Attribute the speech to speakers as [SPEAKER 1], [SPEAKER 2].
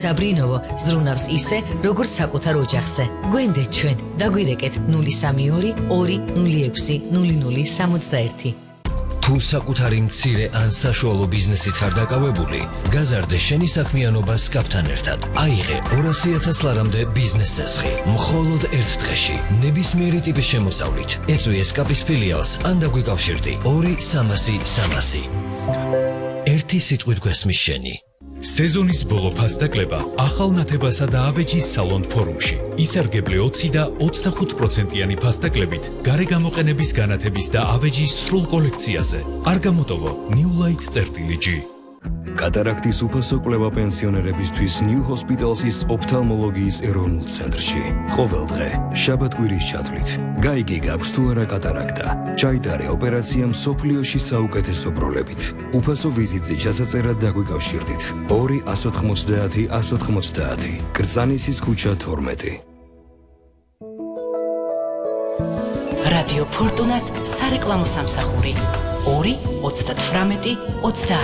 [SPEAKER 1] დაბრინოვო ზრუნავს ისე, როგორც საკუთარ ოჯახზე. გვენდეთ ჩვენ, დაგვირეკეთ 032 206 0061.
[SPEAKER 2] თუ საკუთარი მცირე ან საშუალო ბიზნესით ხარ დაკავებული, გაზარდე შენი საქმიანობა SCAP-თან ერთად. აიღე 200,000 ლარამდე ბიზნეს წესხი, მხოლოდ ერთ დღეში, ნებისმიერი ტიპის შემოსავლით. ეწვი SCAP-ის ფილიალს ან დაგვიკავშირდი 2-300-300. ერთი სიტყვით გვესმის შენი.
[SPEAKER 3] სეზონის ბოლო ფასდაკლება ახალ ნათებასა და ავეჯის სალონ ფორუმში. ისარგებლე 20 და 25%-იანი ფასდაკლებით გარე გამოყენების განათების და ავეჯის სრულ კოლექციაზე. არ გამოტოვო newlight.g.
[SPEAKER 4] კატარაქტის უფასო კვლევა პენსიონერებისთვის New Hospital's ოფთალმოლოგიის ეროვნულ ცენტრში. ყოველ დღე შაბათ-კვირის ჩათვლით. გაიგე გაქვს თუ არა კატარაქტა. ჩაიტარე ოპერაცია მსოფლიოში საუკეთესო პროლებით. უფასო ვიზიტზე ჩასაწერად დაგვიკავშირდით. 2-190-190. კრწანისის ქუჩა 12.
[SPEAKER 1] რადიო ფორტუნას სარეკლამო სამსახური 2-38-20